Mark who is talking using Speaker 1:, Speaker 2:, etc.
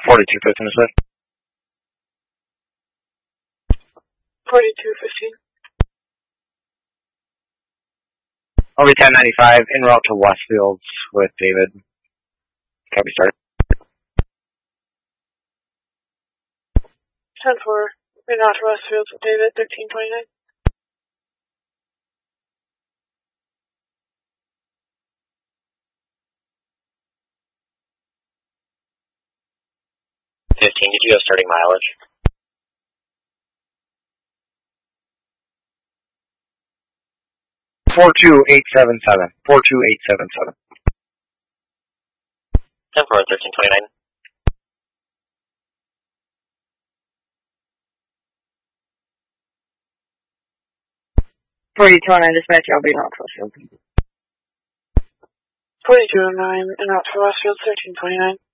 Speaker 1: 4215 is it?
Speaker 2: 4215.
Speaker 1: Over 1095, en route to Westfields with David. Copy start.
Speaker 2: 10-4, en route to Westfields with David, 1329.
Speaker 3: Did you have starting mileage?
Speaker 1: 42877. 42877.
Speaker 3: 10-4, 1329.
Speaker 4: Dispatch, I'll be not Westfield.
Speaker 2: 4209, en route to Westfield, 1329.